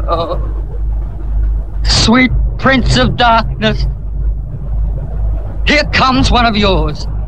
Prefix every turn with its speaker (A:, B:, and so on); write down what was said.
A: Oh, sweet Prince of Darkness, here comes one of yours.